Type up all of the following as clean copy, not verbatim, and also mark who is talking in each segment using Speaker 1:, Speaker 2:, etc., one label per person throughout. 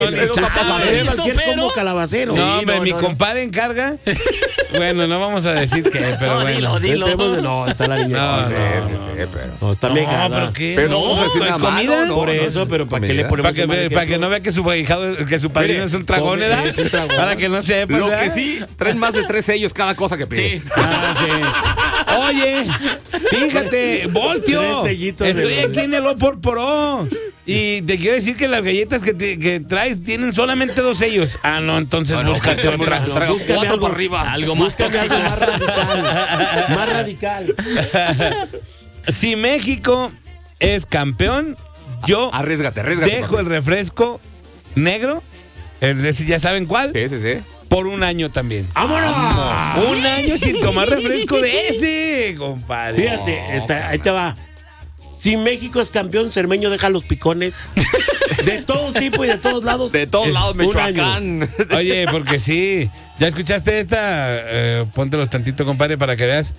Speaker 1: como calabacero.
Speaker 2: No, hombre, mi compadre encarga. Bueno, no vamos a decir qué, pero bueno.
Speaker 1: Dilo. No, está la niña. No, está bien.
Speaker 2: No, pero ¿qué?
Speaker 3: Pero no vamos a decir
Speaker 2: es
Speaker 3: nada
Speaker 2: comida.
Speaker 3: malo,
Speaker 1: Por eso, pero ¿para qué le ponemos?
Speaker 2: Para que no vea que su padrino es un tragón, ¿verdad?
Speaker 1: Es un tragón.
Speaker 2: Para que no sepa.
Speaker 3: Lo que sí, traen más de 3 sellos cada cosa que pide.
Speaker 2: Sí. Oye, fíjate, Voltio.
Speaker 1: 3 sellitos
Speaker 2: Estoy
Speaker 1: de-
Speaker 2: aquí en el O y te quiero decir que las galletas que traes tienen solamente 2 sellos. Ah, no, entonces búscate otra.
Speaker 3: Traigo 4 para arriba.
Speaker 4: Algo más
Speaker 1: Búscame
Speaker 4: tóxico.
Speaker 1: algo más radical.
Speaker 2: Si México es campeón, yo
Speaker 3: Arriésgate.
Speaker 2: dejo el refresco negro, ya saben cuál,
Speaker 3: Sí.
Speaker 2: por un año también.
Speaker 1: ¡Vámonos!
Speaker 2: Un año sin tomar refresco de ese, compadre.
Speaker 1: Fíjate, ahí te va. Si México es campeón, Cermeño deja los picones de todo tipo y de todos lados.
Speaker 3: De todos lados,
Speaker 1: Un
Speaker 3: Michoacán.
Speaker 2: Oye, porque sí. ¿Ya escuchaste esta? Póntelos tantito, compadre, para que veas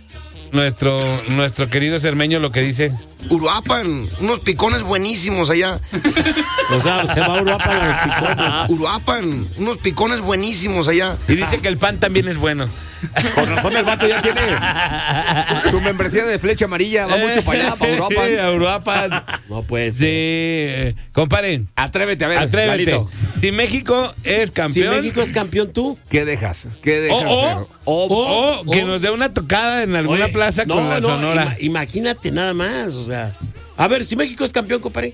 Speaker 2: nuestro querido Cermeño lo que dice.
Speaker 5: Uruapan, unos picones buenísimos allá.
Speaker 1: O sea, se va a Europa a los picones.
Speaker 5: Uruapan, unos picones buenísimos allá.
Speaker 2: Y dice que el pan también es bueno.
Speaker 3: Con razón el vato ya tiene su membresía de flecha amarilla. Va mucho para allá, para Europa.
Speaker 2: A Uruapan.
Speaker 1: No, pues.
Speaker 2: Sí. Compadre,
Speaker 3: Atrévete, a ver.
Speaker 2: atrévete.
Speaker 3: Lalito.
Speaker 2: Si México es
Speaker 1: Si
Speaker 2: campeón.
Speaker 1: México es campeón, tú.
Speaker 3: ¿Qué dejas? ¿Qué dejas?
Speaker 2: O que
Speaker 1: o-
Speaker 2: nos dé una tocada en alguna
Speaker 1: Oye,
Speaker 2: plaza con la Sonora.
Speaker 1: Imagínate nada más, o sea. A ver, si México es campeón, compadre.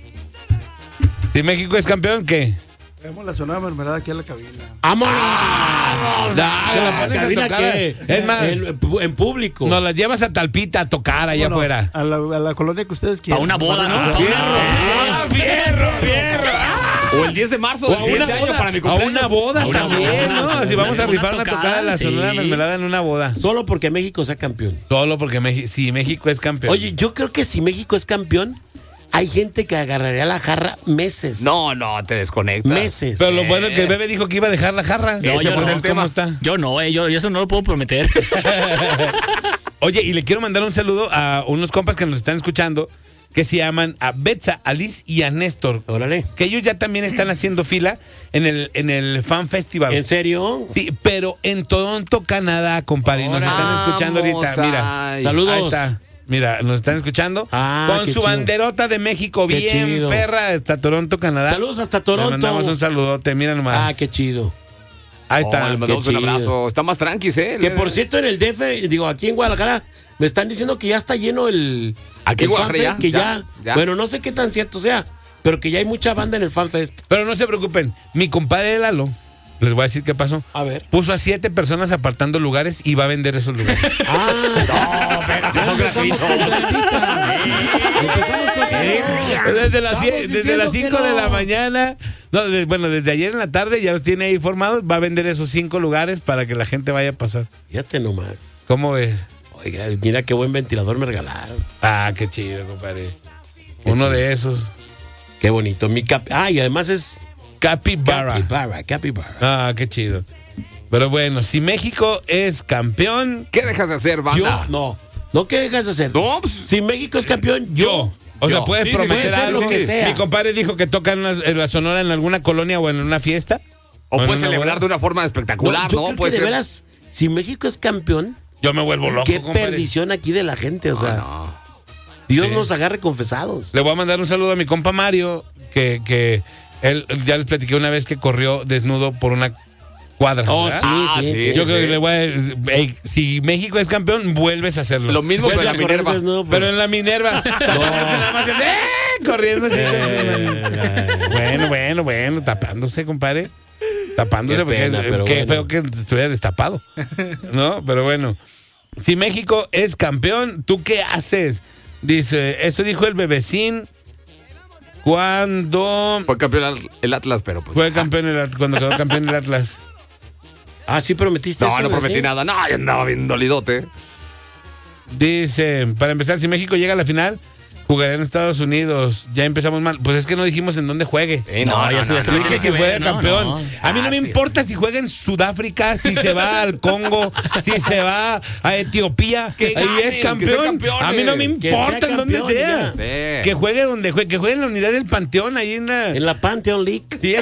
Speaker 2: Si México es campeón, ¿qué?
Speaker 6: Traemos la Sonora Mermelada aquí a la cabina.
Speaker 1: ¡Vámonos!
Speaker 2: La pones a
Speaker 1: ¿Cabina
Speaker 2: tocar.
Speaker 1: qué?
Speaker 2: Es más,
Speaker 1: En público.
Speaker 2: nos las llevas a Talpita a tocar allá
Speaker 6: Bueno,
Speaker 2: afuera.
Speaker 6: A la colonia que ustedes quieran.
Speaker 4: Para una boda, ¿no?
Speaker 2: ¡Fierro!
Speaker 3: O el 10 de marzo del siguiente año para mi
Speaker 2: A
Speaker 3: cumpleaños.
Speaker 2: una boda también,
Speaker 1: boda.
Speaker 2: ¿no? Así vamos a
Speaker 4: Una
Speaker 2: rifar una
Speaker 4: tocada,
Speaker 2: tocada de la
Speaker 4: sí.
Speaker 2: Sonora Mermelada en una boda.
Speaker 1: Solo porque México sea campeón.
Speaker 2: Solo porque si México es campeón.
Speaker 1: Oye, yo creo que si México es campeón, hay gente que agarraría la jarra meses.
Speaker 3: No, te desconectas.
Speaker 1: Meses.
Speaker 2: Pero lo bueno es que el bebé dijo que iba a dejar la jarra.
Speaker 4: No,
Speaker 2: Ese,
Speaker 4: yo
Speaker 2: pues,
Speaker 4: no,
Speaker 2: es cómo está.
Speaker 4: Yo no, yo eso no lo puedo prometer.
Speaker 2: Oye, y le quiero mandar un saludo a unos compas que nos están escuchando, que se llaman a Betsa, Alice y a Néstor.
Speaker 1: Órale.
Speaker 2: Que ellos ya también están haciendo fila en el Fan Festival.
Speaker 1: ¿En serio?
Speaker 2: Sí, pero en Toronto, Canadá, compadre. Nos están escuchando ahorita. Mira,
Speaker 3: Ay.
Speaker 1: Saludos.
Speaker 2: ahí está. Mira, nos están escuchando con
Speaker 1: qué
Speaker 2: su
Speaker 1: chido.
Speaker 2: banderota de México,
Speaker 1: Qué
Speaker 2: bien
Speaker 1: chido.
Speaker 2: perra, hasta Toronto, Canadá.
Speaker 1: Saludos hasta
Speaker 2: Le
Speaker 1: Toronto.
Speaker 2: mandamos un saludote, mira nomás.
Speaker 1: Ah, qué chido.
Speaker 2: Ahí está.
Speaker 3: Le mandamos un
Speaker 1: Qué chido.
Speaker 3: abrazo. Está más tranqui,
Speaker 1: Que por cierto, en el DF, digo, aquí en Guadalajara, me están diciendo que ya está lleno el.
Speaker 3: Aquí en
Speaker 1: el
Speaker 3: Guadalajara
Speaker 1: FanFest, que
Speaker 3: ya.
Speaker 1: Bueno, no sé qué tan cierto sea, pero que ya hay mucha banda en el FanFest.
Speaker 2: Pero no se preocupen, mi compadre Lalo, les voy a decir qué pasó.
Speaker 1: A ver.
Speaker 2: Puso a 7 personas apartando lugares y va a vender esos lugares.
Speaker 3: son gratuitos.
Speaker 2: Desde las 5 de la mañana, bueno, desde ayer en la tarde ya los tiene ahí formados, va a vender esos 5 lugares para que la gente vaya a pasar.
Speaker 1: Fíjate nomás.
Speaker 2: ¿Cómo ves?
Speaker 1: Oiga, mira qué buen ventilador me regalaron.
Speaker 2: Ah, qué chido, compadre. Uno de esos.
Speaker 1: Qué bonito. Y además es
Speaker 2: Capybara.
Speaker 1: Capybara.
Speaker 2: Ah, qué chido. Pero bueno, si México es campeón,
Speaker 3: ¿Qué dejas de hacer, banda?
Speaker 1: No, ¿qué dejas de hacer?
Speaker 3: No, pues,
Speaker 1: Si México es campeón, yo.
Speaker 2: O sea, puedes
Speaker 3: Sí,
Speaker 2: prometer
Speaker 1: puede ser
Speaker 2: algo.
Speaker 1: lo que sea.
Speaker 2: Mi compadre dijo que toca en la Sonora en alguna colonia o en una fiesta.
Speaker 3: o
Speaker 2: en
Speaker 3: puedes
Speaker 2: una
Speaker 3: celebrar
Speaker 2: boda.
Speaker 3: de una forma
Speaker 1: No,
Speaker 3: espectacular,
Speaker 1: yo
Speaker 3: ¿no?
Speaker 1: creo
Speaker 3: Puede
Speaker 1: que de
Speaker 3: ser.
Speaker 1: veras, si México es campeón,
Speaker 2: Yo me vuelvo loco,
Speaker 1: qué
Speaker 2: compadre.
Speaker 1: perdición aquí de la gente, o sea.
Speaker 3: No.
Speaker 1: Dios
Speaker 2: Sí.
Speaker 1: nos agarre confesados.
Speaker 2: Le voy a mandar un saludo a mi compa Mario, que él ya les platiqué una vez que corrió desnudo por una cuadra.
Speaker 1: Oh,
Speaker 2: ¿verdad?
Speaker 1: sí.
Speaker 2: Yo creo que le voy a si México es campeón, vuelves a hacerlo.
Speaker 3: Lo mismo
Speaker 1: Vuelve
Speaker 3: que
Speaker 1: a
Speaker 3: la
Speaker 1: correr
Speaker 3: Minerva.
Speaker 1: desnudo,
Speaker 2: Pero en la Minerva. Nada más es, corriendo así. Bueno, tapándose, compadre. Tapándose
Speaker 1: Qué
Speaker 2: porque
Speaker 1: pena, pero
Speaker 2: qué
Speaker 1: bueno.
Speaker 2: feo que estuviera destapado. ¿No? Pero bueno. Si México es campeón, ¿tú qué haces? Dice, eso dijo el bebecín cuando
Speaker 3: Fue campeón el Atlas, pero pues.
Speaker 2: fue campeón cuando quedó campeón el Atlas.
Speaker 1: Ah, sí prometiste eso,
Speaker 3: No prometí
Speaker 1: ¿sí?
Speaker 3: nada. No, yo andaba bien dolidote.
Speaker 2: Dice, para empezar, si México llega a la final, Jugará en Estados Unidos. Ya empezamos mal. Pues es que no dijimos en dónde juegue.
Speaker 4: No,
Speaker 2: Dije si juega campeón.
Speaker 4: no.
Speaker 2: A mí no me
Speaker 3: sí.
Speaker 2: importa si juega en Sudáfrica, si se va al Congo, si se va a Etiopía.
Speaker 3: Que
Speaker 2: Ahí
Speaker 3: ganen,
Speaker 2: es
Speaker 3: que
Speaker 2: campeón.
Speaker 3: sean campeones.
Speaker 2: A mí no me
Speaker 1: Que
Speaker 2: importa
Speaker 1: sea
Speaker 2: en donde
Speaker 1: campeón,
Speaker 2: sea.
Speaker 3: ya.
Speaker 2: Que juegue donde juegue. Que juegue en la unidad del Panteón, ahí en la...
Speaker 1: En la Pantheon League.
Speaker 2: Sí,